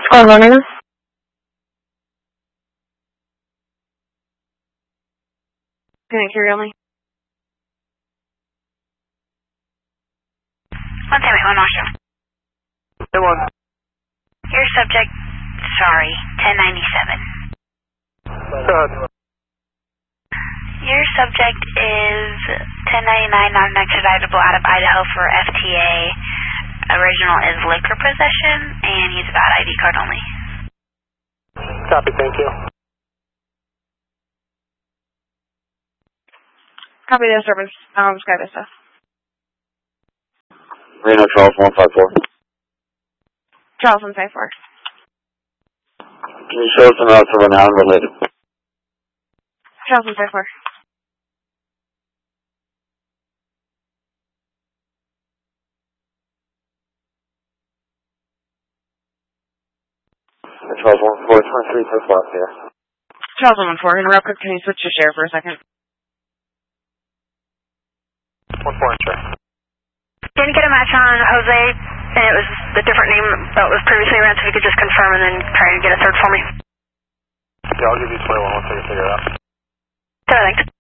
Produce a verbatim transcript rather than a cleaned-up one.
Squad one, Can I carry only? One time, one Oscar. Hey, one. Your subject, sorry, ten ninety-seven. Go ahead. Your subject is ten ninety-nine, non-extraditable out of Idaho for F T A. Original is liquor possession, and he's about I D card only. Copy, thank you. Copy the service, um, Sky Vista. Reno Charles one five four. Charles one five four. Can you show us an out for an unrelated? Charles one five four. Charles one four twenty-three per block here. Charles one one four, and real quick, can you switch your share for a second? one four and share. Didn't get a match on Jose, and it was the different name that was previously ran, so if you could just confirm and then try and get a third for me. Yeah, I'll give you twenty-one once I can figure it out. So, thanks.